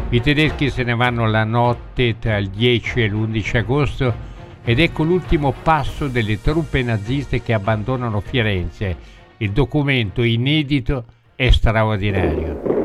I tedeschi se ne vanno la notte tra il 10 e l'11 agosto ed ecco l'ultimo passo delle truppe naziste che abbandonano Firenze. Il documento inedito e straordinario.